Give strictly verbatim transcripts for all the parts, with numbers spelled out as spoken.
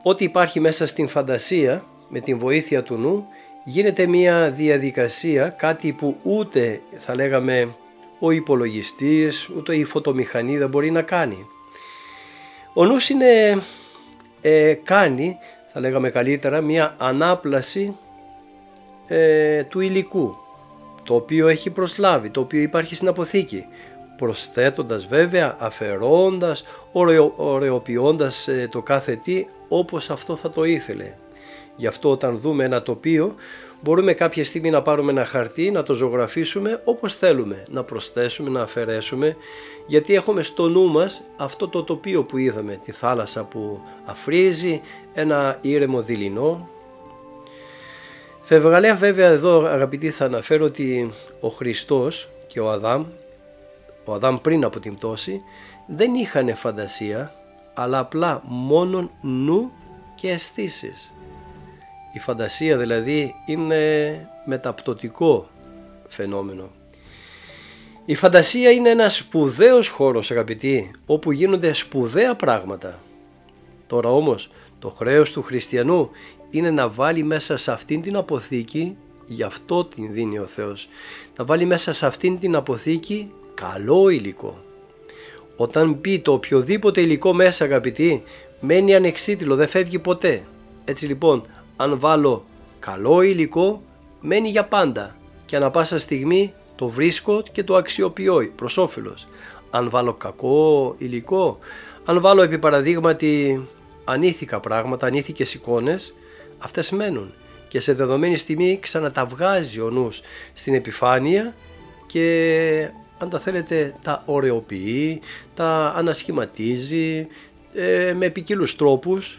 ό,τι υπάρχει μέσα στην φαντασία με την βοήθεια του νου γίνεται μια διαδικασία, κάτι που ούτε θα λέγαμε ο υπολογιστής ούτε η φωτομηχανή δεν μπορεί να κάνει. Ο νους είναι, ε, κάνει, θα λέγαμε καλύτερα, μια ανάπλαση ε, του υλικού, το οποίο έχει προσλάβει, το οποίο υπάρχει στην αποθήκη, προσθέτοντας βέβαια, αφαιρώντας, ωραιο, ωραιοποιώντας ε, το κάθε τι όπως αυτό θα το ήθελε. Γι' αυτό όταν δούμε ένα τοπίο μπορούμε κάποια στιγμή να πάρουμε ένα χαρτί, να το ζωγραφίσουμε όπως θέλουμε, να προσθέσουμε, να αφαιρέσουμε, γιατί έχουμε στο νου μας αυτό το τοπίο που είδαμε, τη θάλασσα που αφρίζει, ένα ήρεμο δειλινό. Φευγαλέα βέβαια εδώ αγαπητοί θα αναφέρω ότι ο Χριστός και ο Αδάμ, ο Αδάμ πριν από την πτώση, δεν είχαν φαντασία, αλλά απλά μόνον νου και αισθήσεις. Η φαντασία δηλαδή είναι μεταπτωτικό φαινόμενο. Η φαντασία είναι ένας σπουδαίος χώρος αγαπητοί, όπου γίνονται σπουδαία πράγματα. Τώρα όμως το χρέος του χριστιανού είναι να βάλει μέσα σε αυτήν την αποθήκη, γι' αυτό την δίνει ο Θεός, να βάλει μέσα σε αυτήν την αποθήκη καλό υλικό. Όταν μπει το οποιοδήποτε υλικό μέσα αγαπητοί, μένει ανεξίτηλο, δεν φεύγει ποτέ. Έτσι λοιπόν, αν βάλω καλό υλικό, μένει για πάντα και ανά πάσα στιγμή το βρίσκω και το αξιοποιώ προς όφελος. Αν βάλω κακό υλικό, αν βάλω επί παραδείγματι ανήθικα πράγματα, ανήθικες εικόνες, αυτές μένουν και σε δεδομένη στιγμή ξαναταβγάζει ο νους στην επιφάνεια και αν τα θέλετε τα ωρεοποιεί, τα ανασχηματίζει ε, με ποικίλους τρόπους,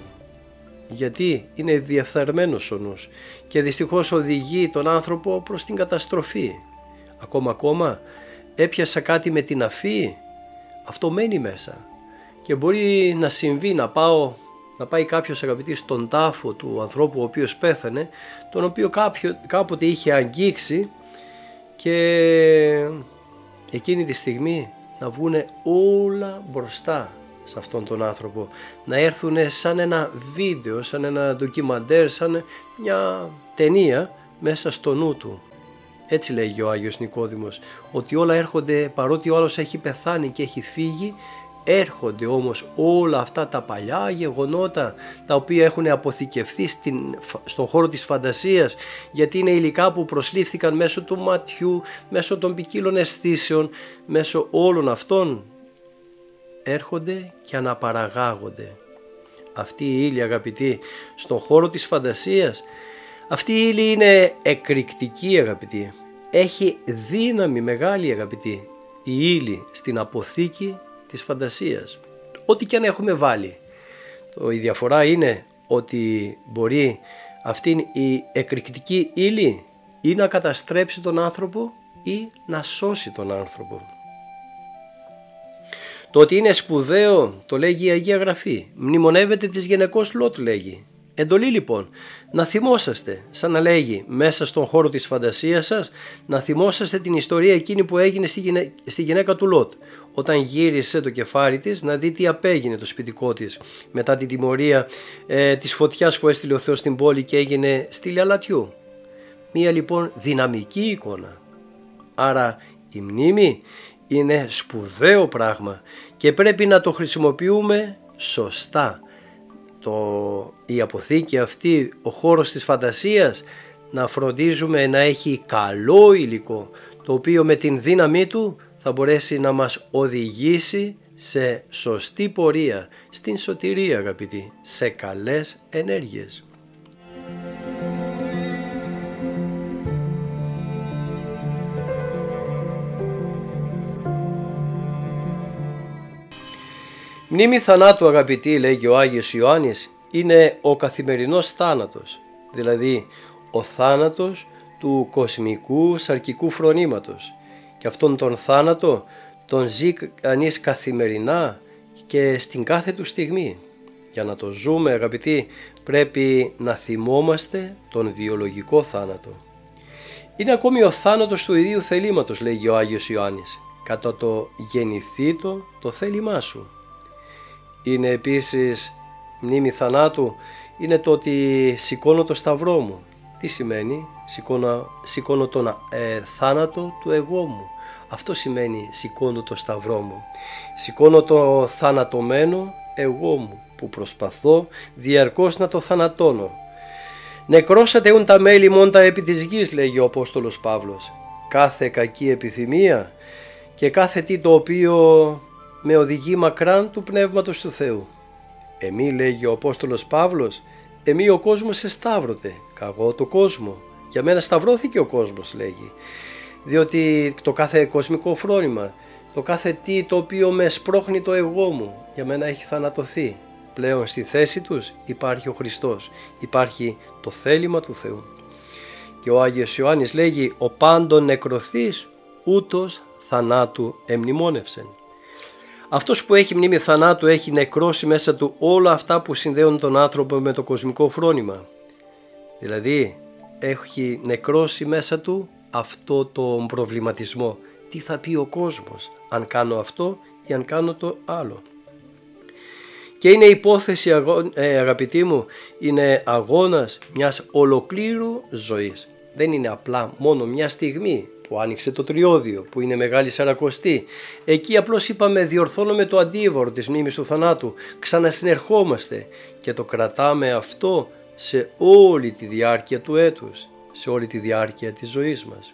γιατί είναι διεφθαρμένος ο νους και δυστυχώς οδηγεί τον άνθρωπο προς την καταστροφή. Ακόμα ακόμα έπιασα κάτι με την αφή, αυτό μένει μέσα και μπορεί να συμβεί να, πάω, να πάει κάποιος αγαπητής στον τάφο του ανθρώπου ο οποίος πέθανε, τον οποίο κάποιο, κάποτε είχε αγγίξει και εκείνη τη στιγμή να βγούνε όλα μπροστά σε αυτόν τον άνθρωπο, να έρθουν σαν ένα βίντεο, σαν ένα ντοκιμαντέρ, σαν μια ταινία μέσα στο νου του. Έτσι λέγει ο Άγιος Νικόδημος, ότι όλα έρχονται, παρότι ο άλλος έχει πεθάνει και έχει φύγει, έρχονται όμως όλα αυτά τα παλιά γεγονότα τα οποία έχουν αποθηκευθεί στην, στον χώρο της φαντασίας, γιατί είναι υλικά που προσλήφθηκαν μέσω του ματιού, μέσω των ποικίλων αισθήσεων, μέσω όλων αυτών έρχονται και αναπαραγάγονται. Αυτή η ύλη αγαπητοί στον χώρο της φαντασίας, αυτή η ύλη είναι εκρηκτική αγαπητοί, έχει δύναμη μεγάλη αγαπητοί, η ύλη στην αποθήκη της φαντασίας, ό,τι και αν έχουμε βάλει. Το, η διαφορά είναι ότι μπορεί αυτήν η εκρηκτική ύλη ή να καταστρέψει τον άνθρωπο ή να σώσει τον άνθρωπο. Το ότι είναι σπουδαίο το λέγει η Αγία Γραφή, μνημονεύεται της γυναικός Λότ λέγει. Εντολή λοιπόν να θυμόσαστε, σαν να λέγει μέσα στον χώρο της φαντασίας σας, να θυμόσαστε την ιστορία εκείνη που έγινε στη, γυναί... στη γυναίκα του Λότ, όταν γύρισε το κεφάλι της να δει τι απέγινε το σπιτικό της μετά την τιμωρία ε, της φωτιάς που έστειλε ο Θεός στην πόλη και έγινε στήλη αλατιού. Μία λοιπόν δυναμική εικόνα. Άρα η μνήμη είναι σπουδαίο πράγμα και πρέπει να το χρησιμοποιούμε σωστά. Το, η αποθήκη αυτή, ο χώρος της φαντασίας, να φροντίζουμε να έχει καλό υλικό, το οποίο με την δύναμή του θα μπορέσει να μας οδηγήσει σε σωστή πορεία, στην σωτηρία αγαπητοί, σε καλές ενέργειες. Μνήμη θανάτου αγαπητοί, λέγει ο Άγιος Ιωάννης, είναι ο καθημερινός θάνατος, δηλαδή ο θάνατος του κοσμικού σαρκικού φρονήματος, και αυτόν τον θάνατο τον ζει κανείς καθημερινά και στην κάθε του στιγμή. Για να το ζούμε αγαπητοί πρέπει να θυμόμαστε τον βιολογικό θάνατο. Είναι ακόμη ο θάνατος του ιδίου θελήματος, λέγει ο Άγιος Ιωάννης, κατά το γεννηθήτο το θέλημά σου. Είναι επίσης μνήμη θανάτου είναι το ότι σηκώνω το σταυρό μου. Τι σημαίνει? Σηκώνω, σηκώνω τον ε, θάνατο του εγώ μου. Αυτό σημαίνει σηκώνω το σταυρό μου. Σηκώνω το θανατωμένο εγώ μου που προσπαθώ διαρκώς να το θανατώνω. Νεκρώσατε ούν τα μέλη μόντα επί της γης, λέγει ο Απόστολος Παύλος. Κάθε κακή επιθυμία και κάθε τι το οποίο με οδηγεί μακράν του Πνεύματος του Θεού. Εμεί, λέγει ο Απόστολος Παύλος, εμεί ο κόσμος εσταύρωτε, καγώ το κόσμο. Για μένα σταυρώθηκε ο κόσμος, λέγει, διότι το κάθε κοσμικό φρόνημα, το κάθε τι το οποίο με σπρώχνει το εγώ μου, για μένα έχει θανατωθεί. Πλέον στη θέση τους υπάρχει ο Χριστός, υπάρχει το θέλημα του Θεού. Και ο Άγιος Ιωάννης λέγει, ο πάντων νεκρωθείς ούτως θανάτου εμνημόνευσεν. Αυτός που έχει μνήμη θανάτου έχει νεκρώσει μέσα του όλα αυτά που συνδέουν τον άνθρωπο με το κοσμικό φρόνημα. Δηλαδή έχει νεκρώσει μέσα του αυτό τον προβληματισμό. Τι θα πει ο κόσμος αν κάνω αυτό ή αν κάνω το άλλο. Και είναι υπόθεση, αγαπητοί μου, είναι αγώνας μιας ολοκλήρου ζωής. Δεν είναι απλά μόνο μια στιγμή που άνοιξε το τριώδιο, που είναι Μεγάλη Σαρακοστή. Εκεί απλώς είπαμε διορθώνουμε το αντίβαρο της μνήμης του θανάτου, ξανασυνερχόμαστε και το κρατάμε αυτό σε όλη τη διάρκεια του έτους, σε όλη τη διάρκεια της ζωής μας.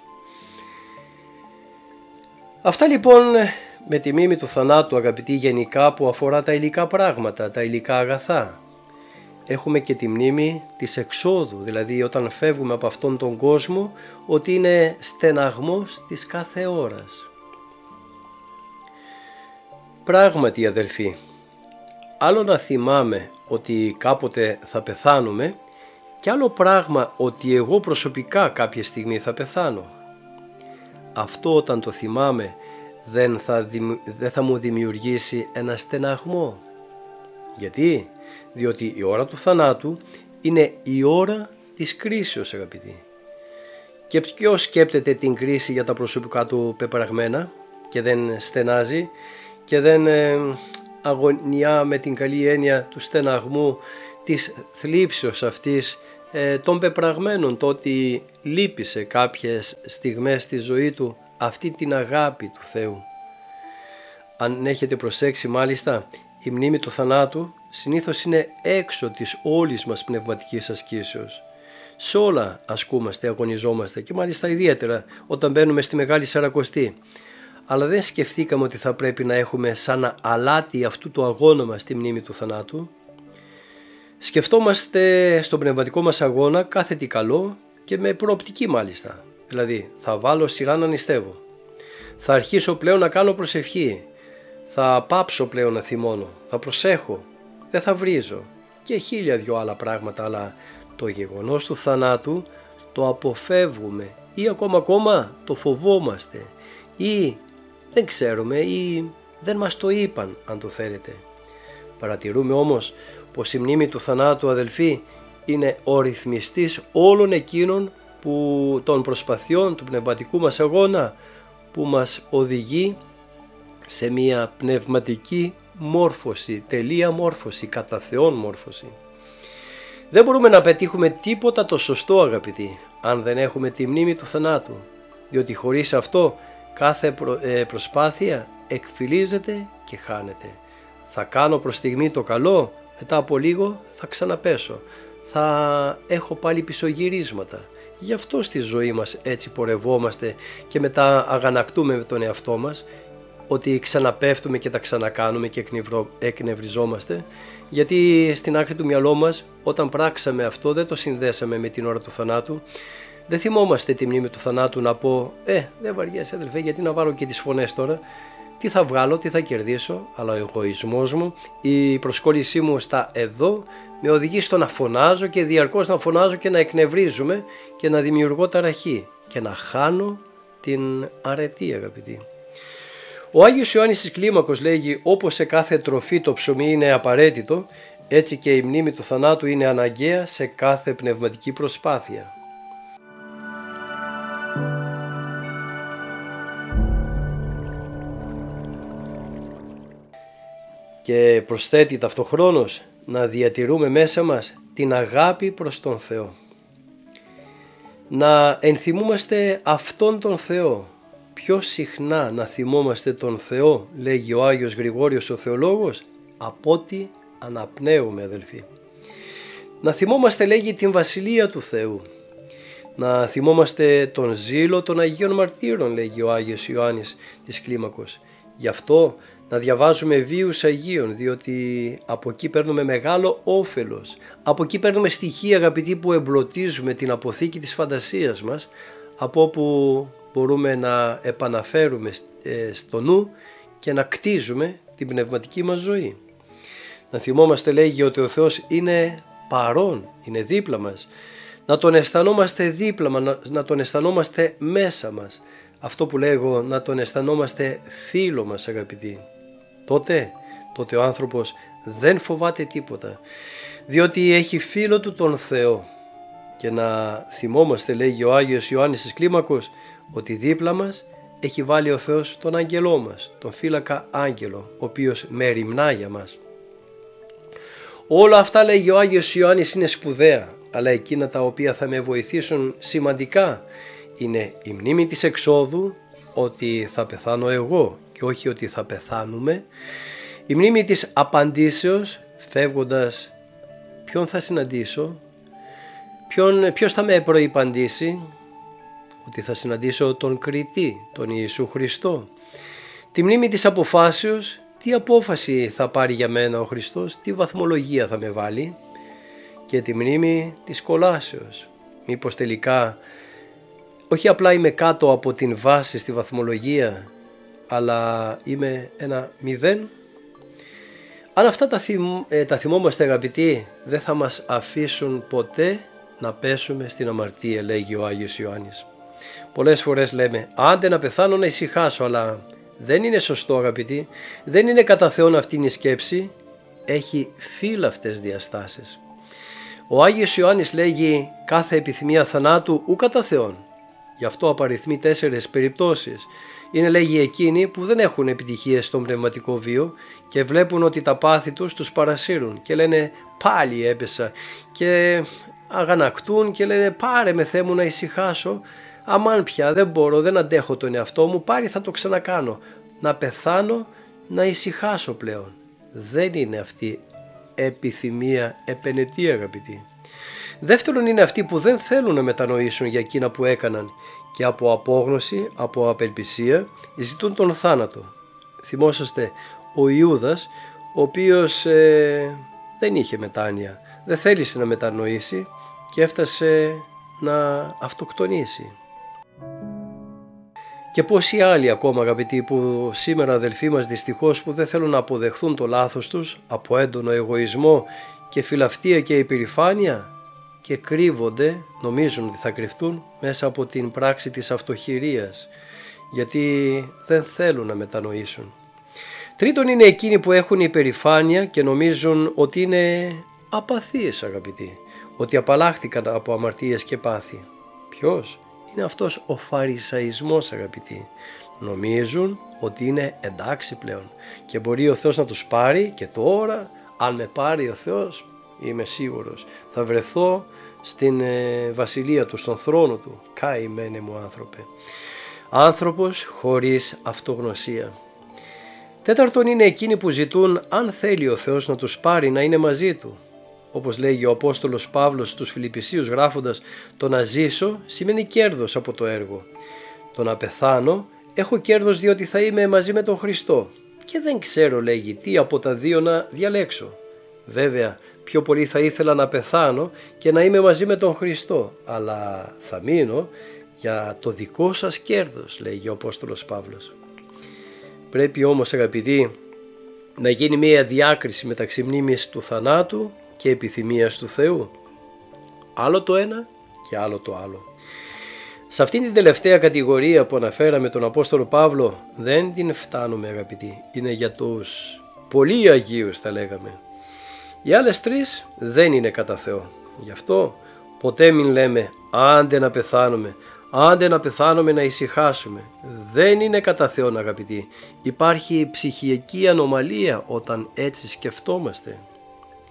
Αυτά λοιπόν με τη μνήμη του θανάτου, αγαπητοί, γενικά που αφορά τα υλικά πράγματα, τα υλικά αγαθά. Έχουμε και τη μνήμη της εξόδου, δηλαδή όταν φεύγουμε από αυτόν τον κόσμο, ότι είναι στεναγμός της κάθε ώρας. Πράγματι, αδελφοί, άλλο να θυμάμαι ότι κάποτε θα πεθάνουμε και άλλο πράγμα ότι εγώ προσωπικά κάποια στιγμή θα πεθάνω. Αυτό όταν το θυμάμαι δεν θα, δεν θα μου δημιουργήσει ένα στεναγμό. Γιατί? Διότι η ώρα του θανάτου είναι η ώρα της κρίσεως, αγαπητοί. Και ποιος σκέπτεται την κρίση για τα προσωπικά του πεπραγμένα και δεν στενάζει και δεν ε, αγωνιά με την καλή έννοια του στεναγμού, της θλίψεως αυτής ε, των πεπραγμένων, το ότι λείπει σε κάποιες στιγμές στη ζωή του αυτή την αγάπη του Θεού. Αν έχετε προσέξει μάλιστα, η μνήμη του θανάτου συνήθως είναι έξω της όλης μας πνευματικής ασκήσεως. Σε όλα ασκούμαστε, αγωνιζόμαστε και μάλιστα ιδιαίτερα όταν μπαίνουμε στη Μεγάλη Σαρακοστή. Αλλά δεν σκεφτήκαμε ότι θα πρέπει να έχουμε σαν αλάτι αυτού του αγώνα μας τη μνήμη του θανάτου. Σκεφτόμαστε στον πνευματικό μας αγώνα κάθε τι καλό και με προοπτική μάλιστα. Δηλαδή θα βάλω σειρά να νηστεύω, θα αρχίσω πλέον να κάνω προσευχή, θα πάψω πλέον να θυμώνω, θα προσέχω, δεν θα βρίζω και χίλια δυο άλλα πράγματα, αλλά το γεγονός του θανάτου το αποφεύγουμε ή ακόμα ακόμα το φοβόμαστε ή δεν ξέρουμε ή δεν μας το είπαν, αν το θέλετε. Παρατηρούμε όμως πως η μνήμη του θανάτου, αδελφοί, είναι ο ρυθμιστής όλων εκείνων που, των προσπαθειών του πνευματικού μας αγώνα που μας οδηγεί σε μια πνευματική μόρφωση, τελεία μόρφωση, κατά Θεόν μόρφωση. Δεν μπορούμε να πετύχουμε τίποτα το σωστό, αγαπητοί, αν δεν έχουμε τη μνήμη του θανάτου, διότι χωρίς αυτό κάθε προ, ε, προσπάθεια εκφυλίζεται και χάνεται. Θα κάνω προς στιγμή το καλό, μετά από λίγο θα ξαναπέσω, θα έχω πάλι πισωγυρίσματα. Γι' αυτό στη ζωή μας έτσι πορευόμαστε και μετά αγανακτούμε με τον εαυτό μας, ότι ξαναπέφτουμε και τα ξανακάνουμε και εκνευριζόμαστε, γιατί στην άκρη του μυαλό μας όταν πράξαμε αυτό δεν το συνδέσαμε με την ώρα του θανάτου. Δεν θυμόμαστε τη μνήμη του θανάτου να πω «Ε, δεν βαριέσαι αδελφέ, γιατί να βάλω και τις φωνές τώρα, τι θα βγάλω, τι θα κερδίσω», αλλά ο εγωισμός μου, η προσκόλλησή μου στα εδώ με οδηγεί στο να φωνάζω και διαρκώς να φωνάζω και να εκνευρίζουμε και να δημιουργώ ταραχή και να χάνω την αρετή, αγαπητοί. Ο Άγιος Ιωάννης της Κλίμακος λέγει «Όπως σε κάθε τροφή το ψωμί είναι απαραίτητο, έτσι και η μνήμη του θανάτου είναι αναγκαία σε κάθε πνευματική προσπάθεια». Και προσθέτει ταυτοχρόνως να διατηρούμε μέσα μας την αγάπη προς τον Θεό. Να ενθυμούμαστε αυτόν τον Θεό. Πιο συχνά να θυμόμαστε τον Θεό, λέγει ο Άγιος Γρηγόριος ο Θεολόγος, από ό,τι αναπνέουμε, αδελφοί. Να θυμόμαστε, λέγει, την Βασιλεία του Θεού. Να θυμόμαστε τον ζήλο των Αγίων Μαρτύρων, λέγει ο Άγιος Ιωάννης της Κλίμακος. Γι' αυτό να διαβάζουμε βίους Αγίων, διότι από εκεί παίρνουμε μεγάλο όφελος. Από εκεί παίρνουμε στοιχεία, αγαπητοί, που εμπλωτίζουμε την αποθήκη της φαντασίας μας, από όπου μπορούμε να επαναφέρουμε στο νου και να κτίζουμε την πνευματική μας ζωή. Να θυμόμαστε, λέγει, ότι ο Θεός είναι παρόν, είναι δίπλα μας. Να τον αισθανόμαστε δίπλα μας, να τον αισθανόμαστε μέσα μας. Αυτό που λέγω, να τον αισθανόμαστε φίλο μας, αγαπητοί. Τότε, τότε ο άνθρωπος δεν φοβάται τίποτα, διότι έχει φίλο του τον Θεό. Και να θυμόμαστε, λέγει ο Άγιος Ιωάννης της Κλίμακος, ότι δίπλα μας έχει βάλει ο Θεός τον άγγελό μας, τον φύλακα άγγελο, ο οποίος μεριμνά για μας. Όλα αυτά, λέγει ο Άγιος Ιωάννης, είναι σπουδαία, αλλά εκείνα τα οποία θα με βοηθήσουν σημαντικά είναι η μνήμη της εξόδου, ότι θα πεθάνω εγώ και όχι ότι θα πεθάνουμε, η μνήμη της απαντήσεως, φεύγοντας ποιον θα συναντήσω, ποιον, ποιος θα με προϋπαντήσει, ότι θα συναντήσω τον Κριτή, τον Ιησού Χριστό, τη μνήμη της αποφάσεως, τι απόφαση θα πάρει για μένα ο Χριστός, τι βαθμολογία θα με βάλει, και τη μνήμη της κολάσεως, μήπως τελικά όχι απλά είμαι κάτω από την βάση στη βαθμολογία, αλλά είμαι ένα μηδέν. Αν αυτά τα, θυμ, ε, τα θυμόμαστε, αγαπητοί, δεν θα μας αφήσουν ποτέ να πέσουμε στην αμαρτία, λέγει ο Άγιος Ιωάννης. Πολλές φορές λέμε, άντε να πεθάνω να ησυχάσω, αλλά δεν είναι σωστό, αγαπητοί. Δεν είναι κατά Θεόν αυτή η σκέψη, έχει φύλαυτες διαστάσεις. Ο Άγιος Ιωάννης λέγει, κάθε επιθυμία θανάτου ου κατά Θεόν. Γι' αυτό απαριθμεί τέσσερες περιπτώσεις. Είναι, λέγει, εκείνοι που δεν έχουν επιτυχίες στον πνευματικό βίο και βλέπουν ότι τα πάθη τους τους παρασύρουν και λένε πάλι έπεσα, και αγανακτούν και λένε πάρε με, Θεέ μου, να ησυχάσω, αμάν πια δεν μπορώ, δεν αντέχω τον εαυτό μου, πάλι θα το ξανακάνω, να πεθάνω να ησυχάσω πλέον. Δεν είναι αυτή επιθυμία επενετή, αγαπητοί. Δεύτερον, είναι αυτοί που δεν θέλουν να μετανοήσουν για εκείνα που έκαναν και από απόγνωση, από απελπισία ζητούν τον θάνατο. Θυμόσαστε ο Ιούδας, ο οποίος ε, δεν είχε μετάνοια, δεν θέλησε να μετανοήσει και έφτασε να αυτοκτονήσει. Και πόσοι άλλοι ακόμα, αγαπητοί, που σήμερα, αδελφοί μας, δυστυχώς, που δεν θέλουν να αποδεχθούν το λάθος τους από έντονο εγωισμό και φιλαυτία και υπερηφάνεια, και κρύβονται, νομίζουν ότι θα κρυφτούν μέσα από την πράξη της αυτοχειρίας, γιατί δεν θέλουν να μετανοήσουν. Τρίτον, είναι εκείνοι που έχουν υπερηφάνεια και νομίζουν ότι είναι απαθείς, αγαπητοί, ότι απαλλάχθηκαν από αμαρτίες και πάθη. Ποιος? Είναι αυτός ο φαρισαϊσμός, αγαπητοί. Νομίζουν ότι είναι εντάξει πλέον και μπορεί ο Θεός να τους πάρει, και τώρα αν με πάρει ο Θεός, είμαι σίγουρος, θα βρεθώ στην ε, βασιλεία του, στον θρόνο του. Καημένε μου άνθρωπε. Άνθρωπος χωρίς αυτογνωσία. Τέταρτον, είναι εκείνοι που ζητούν, αν θέλει ο Θεός να τους πάρει, να είναι μαζί του. Όπως λέγει ο Απόστολος Παύλος στους Φιλιππισίους γράφοντας, το να ζήσω σημαίνει κέρδος από το έργο. Το να πεθάνω έχω κέρδος διότι θα είμαι μαζί με τον Χριστό. Και δεν ξέρω, λέγει, τι από τα δύο να διαλέξω. Βέβαια, πιο πολύ θα ήθελα να πεθάνω και να είμαι μαζί με τον Χριστό, αλλά θα μείνω για το δικό σας κέρδος, λέγει ο Απόστολος Παύλος. Πρέπει όμως, αγαπητοί, να γίνει μια διάκριση μεταξύ μνήμης του θανάτου και επιθυμίας του Θεού. Άλλο το ένα και άλλο το άλλο. Σε αυτήν την τελευταία κατηγορία που αναφέραμε τον Απόστολο Παύλο δεν την φτάνουμε, αγαπητοί. Είναι για τους πολύ Αγίους, θα λέγαμε. Οι άλλες τρεις δεν είναι κατά Θεό. Γι' αυτό ποτέ μην λέμε άντε να πεθάνουμε, άντε να πεθάνουμε να ησυχάσουμε. Δεν είναι κατά Θεόν, αγαπητοί. Υπάρχει ψυχική ανομαλία όταν έτσι σκεφτόμαστε.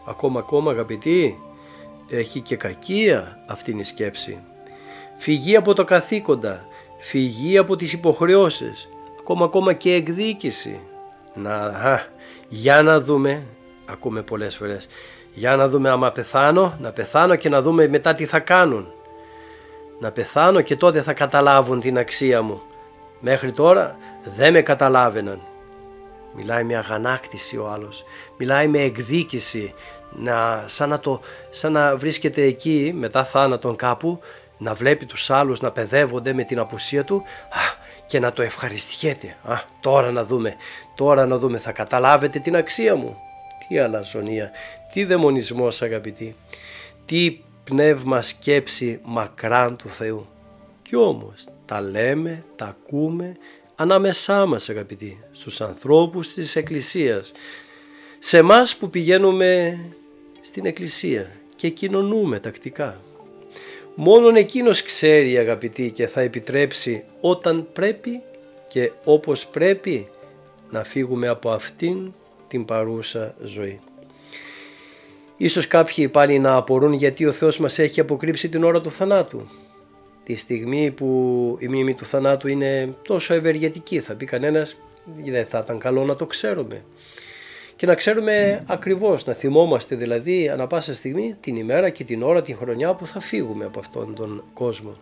Ακόμα ακόμα αγαπητοί, έχει και κακία αυτήν η σκέψη. Φυγή από το καθήκοντα, φυγή από τις υποχρεώσεις, ακόμα ακόμα και εκδίκηση. Να, α, για να δούμε, ακούμε πολλές φορές, για να δούμε άμα πεθάνω, να πεθάνω και να δούμε μετά τι θα κάνουν. Να πεθάνω και τότε θα καταλάβουν την αξία μου. Μέχρι τώρα δεν με καταλάβαιναν. Μιλάει με αγανάκτηση ο άλλος, μιλάει με εκδίκηση, να, σαν, να το, σαν να βρίσκεται εκεί μετά θάνατον κάπου, να βλέπει τους άλλους να παιδεύονται με την απουσία του, α, και να το ευχαριστιέται. Α, τώρα να δούμε, τώρα να δούμε, θα καταλάβετε την αξία μου. Τι αλαζονία, τι δαιμονισμός αγαπητοί, τι πνεύμα σκέψη μακράν του Θεού. Κι όμως τα λέμε, τα ακούμε ανάμεσά μας αγαπητοί, στους ανθρώπους της Εκκλησίας, σε εμάς που πηγαίνουμε στην Εκκλησία και κοινωνούμε τακτικά. Μόνον εκείνος ξέρει αγαπητοί και θα επιτρέψει όταν πρέπει και όπως πρέπει να φύγουμε από αυτήν την παρούσα ζωή. Ίσως κάποιοι πάλι να απορούν γιατί ο Θεός μας έχει αποκρύψει την ώρα του θανάτου. Τη στιγμή που η μνήμη του θανάτου είναι τόσο ευεργετική, θα πει κανένας, δεν θα ήταν καλό να το ξέρουμε. Και να ξέρουμε ακριβώς, να θυμόμαστε δηλαδή ανα πάσα στιγμή την ημέρα και την ώρα, την χρονιά που θα φύγουμε από αυτόν τον κόσμο.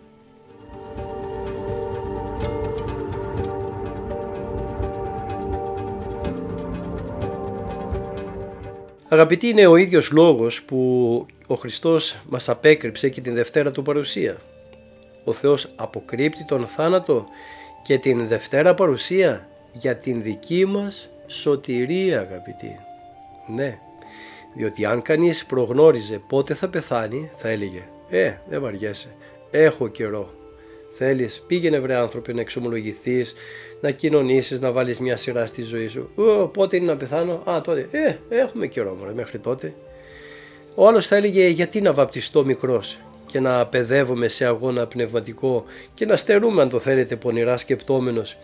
Αγαπητοί, είναι ο ίδιος λόγος που ο Χριστός μας απέκρυψε και την Δευτέρα του παρουσία. Ο Θεός αποκρύπτει τον θάνατο και την Δευτέρα παρουσία για την δική μας σωτηρία αγαπητοί. Ναι, διότι αν κανείς προγνώριζε πότε θα πεθάνει, θα έλεγε «Ε, δεν βαριέσαι, έχω καιρό». Θέλεις, πήγαινε βρε άνθρωπε να εξομολογηθείς, να κοινωνήσεις, να βάλεις μια σειρά στη ζωή σου. «Ω, πότε είναι να πεθάνω, α τότε, ε, έχουμε καιρό μωρέ, μέχρι τότε». Ο άλλος θα έλεγε «Γιατί να βαπτιστώ μικρός και να παιδεύομαι σε αγώνα πνευματικό και να στερούμε, αν το θέλετε, πονηρά σκεπτόμενος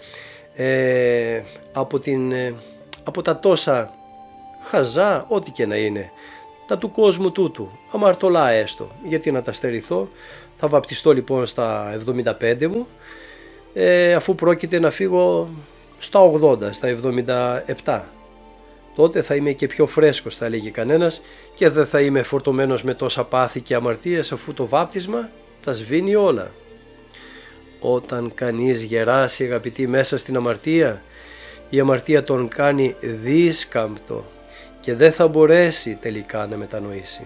ε, από, την, ε, από τα τόσα χαζά, ό,τι και να είναι, τα του κόσμου τούτου, αμαρτωλά έστω, γιατί να τα στερηθώ». Θα βαπτιστώ λοιπόν στα εβδομήντα πέντε μου, ε, αφού πρόκειται να φύγω στα ογδόντα, στα εβδομήντα επτά. Τότε θα είμαι και πιο φρέσκος, θα λέγει κανένας, και δεν θα είμαι φορτωμένος με τόσα πάθη και αμαρτίες, αφού το βάπτισμα τα σβήνει όλα. Όταν κανείς γεράσει αγαπητοί μέσα στην αμαρτία, η αμαρτία τον κάνει δίσκαμπτο και δεν θα μπορέσει τελικά να μετανοήσει.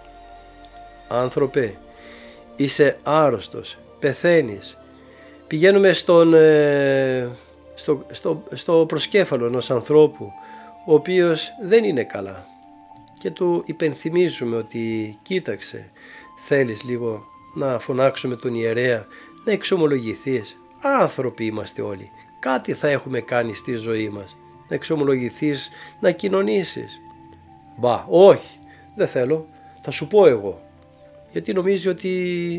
Άνθρωπε, είσαι άρρωστος, πεθαίνεις. Πηγαίνουμε στον, ε, στο, στο, στο προσκέφαλο ενός ανθρώπου ο οποίος δεν είναι καλά και του υπενθυμίζουμε ότι κοίταξε, θέλεις λίγο να φωνάξουμε τον ιερέα, να εξομολογηθείς. Άνθρωποι είμαστε όλοι, κάτι θα έχουμε κάνει στη ζωή μας, να εξομολογηθείς, να κοινωνήσεις. Μπα, όχι, δεν θέλω, θα σου πω εγώ. Γιατί νομίζει ότι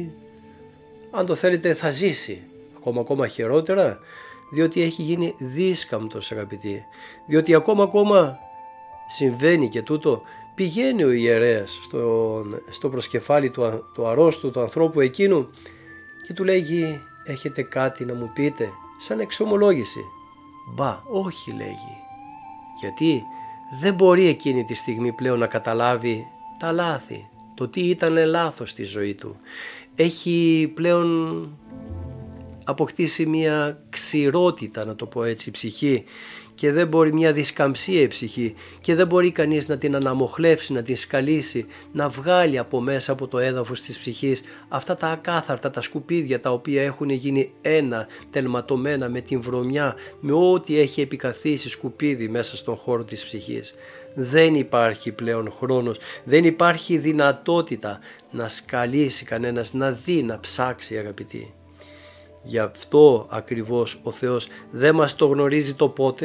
αν το θέλετε θα ζήσει ακόμα ακόμα χειρότερα, διότι έχει γίνει δίσκαμπτος αγαπητοί, διότι ακόμα ακόμα συμβαίνει και τούτο, πηγαίνει ο ιερέας στο, στο προσκεφάλι του, του αρρώστου, του ανθρώπου εκείνου και του λέγει έχετε κάτι να μου πείτε, σαν εξομολόγηση. Μπα, όχι λέγει, γιατί δεν μπορεί εκείνη τη στιγμή πλέον να καταλάβει τα λάθη, το τι ήταν λάθος στη ζωή του. Έχει πλέον αποκτήσει μια ξηρότητα, να το πω έτσι, ψυχή, και δεν μπορεί, μια δισκαμψία η ψυχή, και δεν μπορεί κανείς να την αναμοχλεύσει, να την σκαλίσει, να βγάλει από μέσα από το έδαφος της ψυχής αυτά τα ακάθαρτα, τα σκουπίδια τα οποία έχουν γίνει ένα, τελματωμένα με την βρωμιά, με ό,τι έχει επικαθίσει σκουπίδι μέσα στον χώρο της ψυχής. Δεν υπάρχει πλέον χρόνος, δεν υπάρχει δυνατότητα να σκαλίσει κανένας, να δει, να ψάξει αγαπητοί. Γι' αυτό ακριβώς ο Θεός δεν μας το γνωρίζει το πότε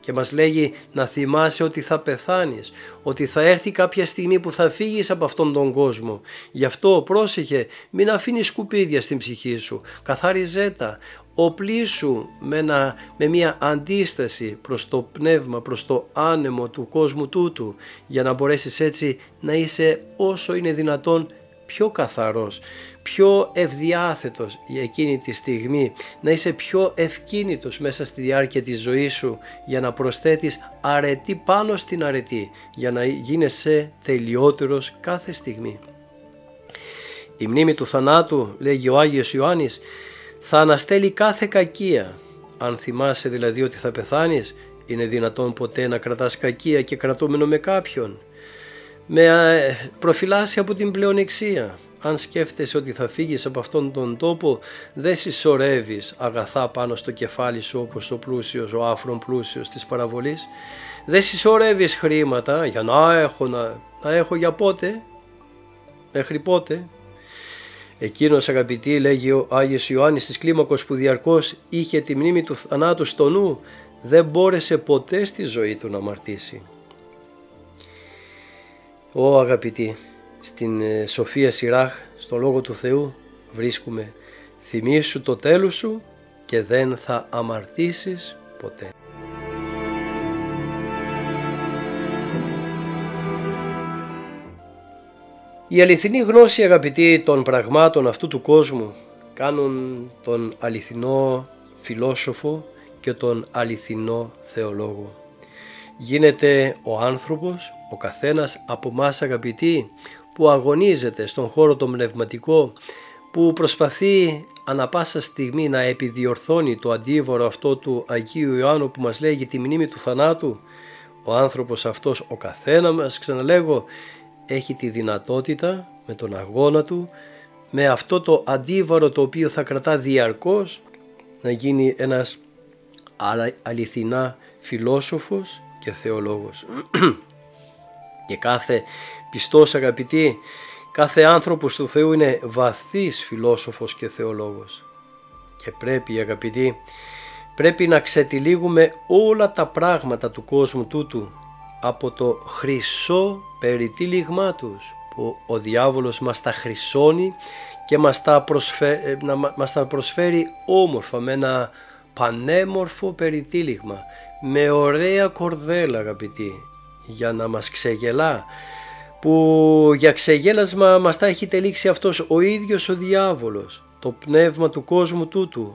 και μας λέγει να θυμάσαι ότι θα πεθάνεις, ότι θα έρθει κάποια στιγμή που θα φύγεις από αυτόν τον κόσμο. Γι' αυτό πρόσεχε, μην αφήνεις σκουπίδια στην ψυχή σου, καθάριζέ τα, οπλίσου με, ένα, με μια αντίσταση προς το πνεύμα, προς το άνεμο του κόσμου τούτου, για να μπορέσεις έτσι να είσαι όσο είναι δυνατόν πιο καθαρός, πιο ευδιάθετος για εκείνη τη στιγμή, να είσαι πιο ευκίνητος μέσα στη διάρκεια της ζωής σου, για να προσθέτεις αρετή πάνω στην αρετή, για να γίνεσαι τελειότερος κάθε στιγμή. Η μνήμη του θανάτου, λέγει ο Άγιος Ιωάννης, θα αναστέλει κάθε κακία. Αν θυμάσαι δηλαδή ότι θα πεθάνεις, είναι δυνατόν ποτέ να κρατάς κακία και κρατούμενο με κάποιον? Με προφυλάσσει από την πλεονεξία. Αν σκέφτεσαι ότι θα φύγεις από αυτόν τον τόπο, δεν συσσωρεύεις αγαθά πάνω στο κεφάλι σου όπως ο πλούσιος, ο άφρον πλούσιος της παραβολής. Δεν συσσωρεύεις χρήματα για να έχω, να, να έχω για πότε, μέχρι πότε. Εκείνος, αγαπητοί, λέγει ο Άγιος Ιωάννης της Κλίμακος, που διαρκώς είχε τη μνήμη του θανάτου στο νου, δεν μπόρεσε ποτέ στη ζωή του να αμαρτήσει. Ω αγαπητοί, στην Σοφία Σιράχ, στο Λόγο του Θεού, βρίσκουμε «Θυμήσου το τέλος σου και δεν θα αμαρτήσεις ποτέ». Η αληθινή γνώση, αγαπητοί, των πραγμάτων αυτού του κόσμου κάνουν τον αληθινό φιλόσοφο και τον αληθινό θεολόγο. Γίνεται ο άνθρωπος, ο καθένας από μας, αγαπητοί, που αγωνίζεται στον χώρο το πνευματικό, που προσπαθεί ανα πάσα στιγμή να επιδιορθώνει το αντίβαρο αυτό του Αγίου Ιωάννου που μας λέγει τη μνήμη του θανάτου. Ο άνθρωπος αυτός, ο καθένα μας, ξαναλέγω, έχει τη δυνατότητα με τον αγώνα του, με αυτό το αντίβαρο το οποίο θα κρατά διαρκώς, να γίνει ένας αληθινά φιλόσοφος και θεολόγος. Και κάθε πιστός, αγαπητοί, κάθε άνθρωπος του Θεού είναι βαθύς φιλόσοφος και θεολόγος. Και πρέπει, αγαπητοί, πρέπει να ξετυλίγουμε όλα τα πράγματα του κόσμου τούτου από το χρυσό περιτύλιγμά τους, που ο διάβολος μας τα χρυσώνει και μας τα, προσφέρει, να, μας τα προσφέρει όμορφα, με ένα πανέμορφο περιτύλιγμα, με ωραία κορδέλα, αγαπητοί, για να μας ξεγελά, που για ξεγέλασμα μας τα έχει τελείξει αυτός ο ίδιος ο διάβολος, το πνεύμα του κόσμου τούτου,